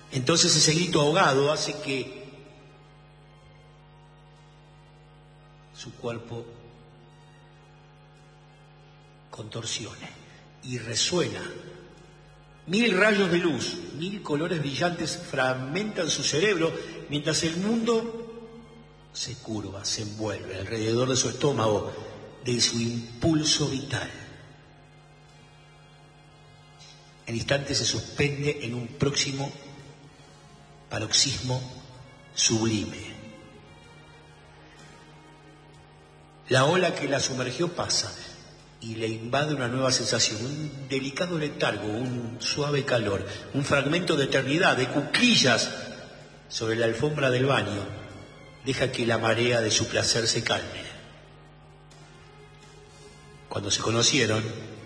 Entonces ese grito ahogado hace que su cuerpo contorsione y resuena. 1000 rayos de luz, 1000 colores brillantes fragmentan su cerebro mientras el mundo se curva, se envuelve alrededor de su estómago, de su impulso vital. El instante se suspende en un próximo paroxismo sublime. La ola que la sumergió pasa y le invade una nueva sensación, un delicado letargo, un suave calor, un fragmento de eternidad, de cuclillas sobre la alfombra del baño. Deja que la marea de su placer se calme. Cuando se conocieron,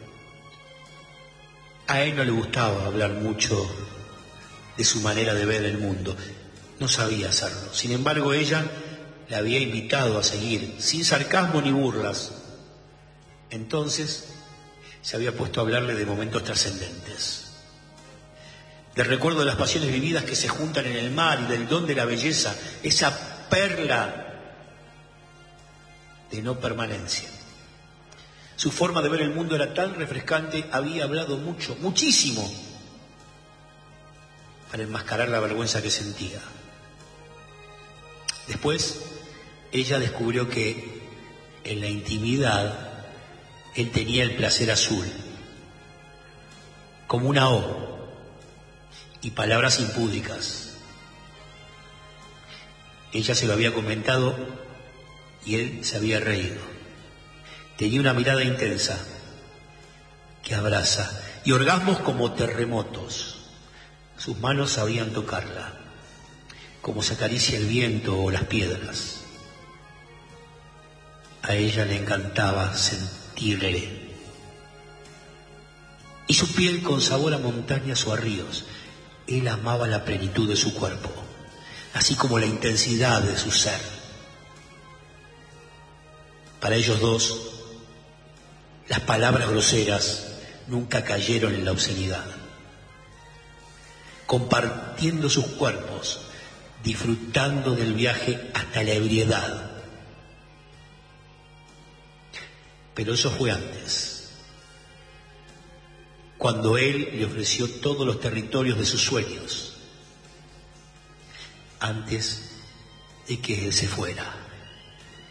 a él no le gustaba hablar mucho de su manera de ver el mundo. No sabía hacerlo. Sin embargo, ella le había invitado a seguir, sin sarcasmo ni burlas. Entonces se había puesto a hablarle de momentos trascendentes, del recuerdo de las pasiones vividas que se juntan en el mar y del don de la belleza, esa perla de no permanencia. Su forma de ver el mundo era tan refrescante, había hablado mucho, muchísimo, para enmascarar la vergüenza que sentía. Después, ella descubrió que en la intimidad él tenía el placer azul, como una O, y palabras impúdicas. Ella se lo había comentado y él se había reído. Tenía una mirada intensa que abraza y orgasmos como terremotos. Sus manos sabían tocarla, como se acaricia el viento o las piedras. A ella le encantaba sentirle. Y su piel con sabor a montañas o a ríos. Él amaba la plenitud de su cuerpo, así como la intensidad de su ser. Para ellos dos, las palabras groseras nunca cayeron en la obscenidad. Compartiendo sus cuerpos, disfrutando del viaje hasta la ebriedad. Pero eso fue antes, cuando él le ofreció todos los territorios de sus sueños, antes de que él se fuera.